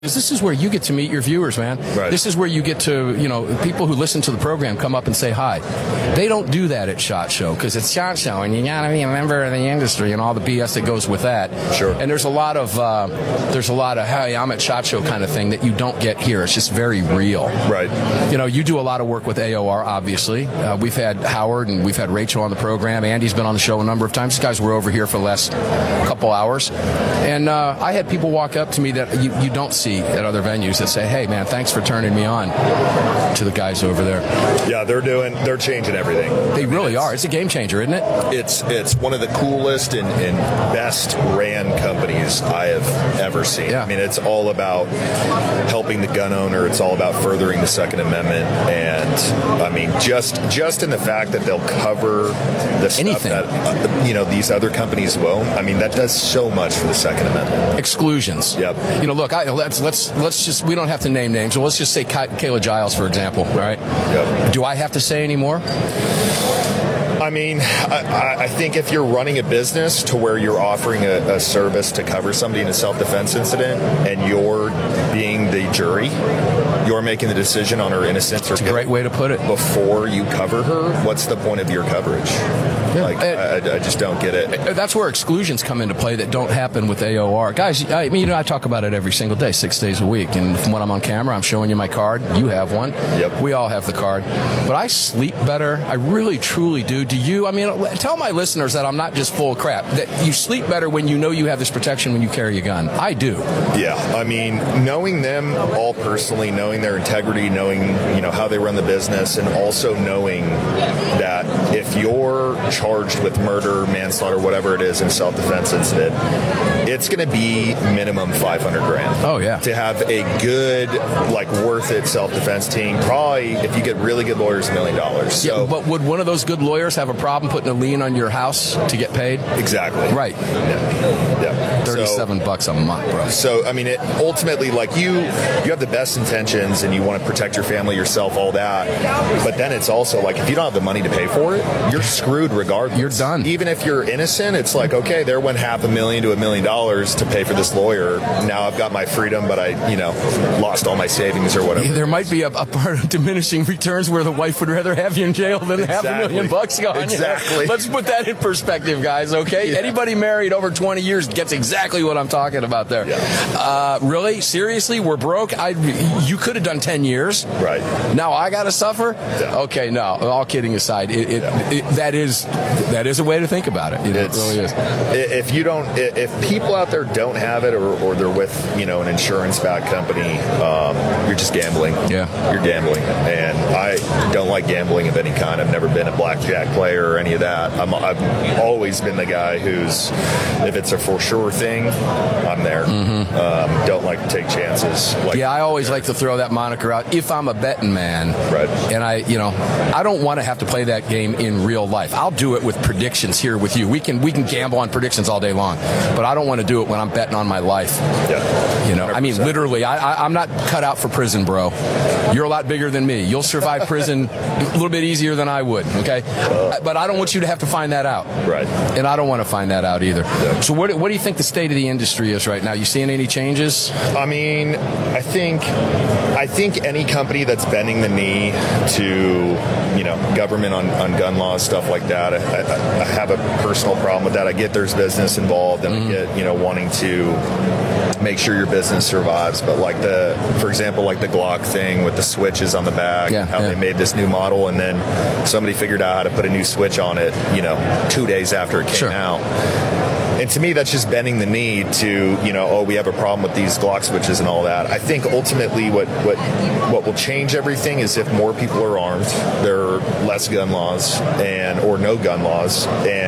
This is where you get to meet your viewers, man. Right. This is where you get to, people who listen to the program come up and say hi. They don't do that at SHOT Show because it's SHOT Show and you got to be a member of the industry and all the BS that goes with that. Sure. And there's a lot of, hey, I'm at SHOT Show kind of thing that you don't get here. It's just very real. Right. You do a lot of work with AOR, obviously. We've had Howard and we've had Rachel on the program. Andy's been on the show a number of times. These guys were over here for the last couple hours. And I had people walk up to me that you don't see at other venues that say, hey, man, thanks for turning me on to the guys over there. Yeah, they're changing everything. They really are. It's a game changer, isn't it? It's one of the coolest and best ran companies I have ever seen. Yeah. I mean, it's all about helping the gun owner. It's all about furthering the Second Amendment. And, I mean, just in the fact that they'll cover the stuff that, these other companies won't, I mean, that does so much for the Second Amendment. Exclusions. Yep. Look, let's just, we don't have to name names. So let's just say Kayla Giles, for example, all right? Yep. Do I have to say any more? I mean, I think if you're running a business to where you're offering a service to cover somebody in a self-defense incident and you're being the jury, you're making the decision on her innocence or guilt. It's a great way to put it. Before you cover her, what's the point of your coverage? Yeah. I just don't get it. That's where exclusions come into play that don't happen with AOR. Guys, I talk about it every single day, 6 days a week. And from when I'm on camera, I'm showing you my card. You have one. Yep. We all have the card. But I sleep better. I really, truly do. Do you? I mean, tell my listeners that I'm not just full of crap. That you sleep better when you know you have this protection when you carry a gun. I do. Yeah. I mean, knowing them all personally, knowing their integrity, knowing, how they run the business, and also knowing that if you're charged with murder, manslaughter, whatever it is in self-defense incident, it's going to be minimum $500,000. Oh, yeah. To have a good, worth it self-defense team, probably, if you get really good lawyers, $1 million. So, yeah, but would one of those good lawyers have a problem putting a lien on your house to get paid? Exactly. Right. Yeah. $37 a month, bro. So, I mean, it ultimately, you have the best intentions and you want to protect your family, yourself, all that. But then it's also if you don't have the money to pay for it, you're screwed regardless. You're done. Even if you're innocent, it's okay, there went $500,000 to $1 million to pay for this lawyer. Now I've got my freedom, but I, lost all my savings or whatever. There might be a part of diminishing returns where the wife would rather have you in jail than $500,000 gone. Exactly. Let's put that in perspective, guys, okay? Yeah. Anybody married over 20 years gets exactly what I'm talking about there. Yeah. Really? Seriously? We're broke? You could have done 10 years. Right. Now I got to suffer? Yeah. Okay, no. All kidding aside, that is a way to think about it. It really is. If people out there don't have it or they're with, an insurance-backed company, you're just gambling. Yeah. You're gambling. And I don't like gambling of any kind. I've never been a blackjack player or any of that. I've always been the guy who's, if it's a for sure thing, I'm there. Mm-hmm. Don't like to take chances. I always like to throw that moniker out. If I'm a betting man, right, and I don't want to have to play that game in real life. I'll do it with predictions here with you. We can gamble on predictions all day long, but I don't want to do it when I'm betting on my life. Yeah. 100%. I mean, literally, I'm not cut out for prison, bro. You're a lot bigger than me. You'll survive prison a little bit easier than I would, okay? But I don't want you to have to find that out. Right. And I don't want to find that out either. Yeah. So what do you think the state of the industry is right now? You seeing any changes? I mean, I think any company that's bending the knee to, government on gun laws, stuff like that, I have a personal problem with that. I get there's business involved, and I get, wanting to make sure your business survives. But for example, the Glock thing with the switches on the back, they made this new model, and then somebody figured out how to put a new switch on it, 2 days after it came out. And to me, that's just bending the knee to, we have a problem with these Glock switches and all that. I think ultimately what will change everything is if more people are armed, there are less gun laws or no gun laws,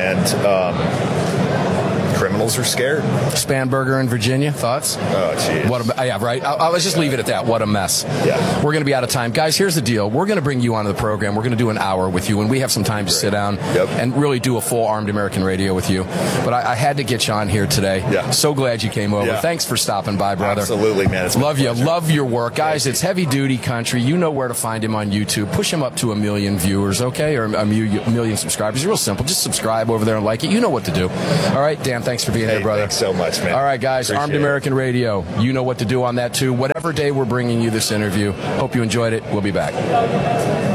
and criminals are scared. Spanberger in Virginia, thoughts? Oh, jeez. Yeah, right. Let's just leave it at that. What a mess. Yeah. We're going to be out of time. Guys, here's the deal. We're going to bring you onto the program. We're going to do an hour with you, and we have some time to sit down and really do a full Armed American Radio with you. But I had to get you on here today. Yeah. So glad you came over. Yeah. Thanks for stopping by, brother. Absolutely, man. Love you. Love your work. Guys, it's Heavy Duty Country. You know where to find him on YouTube. Push him up to 1 million viewers, okay? Or a million subscribers. It's real simple. Just subscribe over there and like it. You know what to do. All right, Dan, thanks. Thanks for being here, brother. Thanks so much, man. All right, guys, Appreciate Armed it. American Radio. You know what to do on that, too. Whatever day we're bringing you this interview, hope you enjoyed it. We'll be back.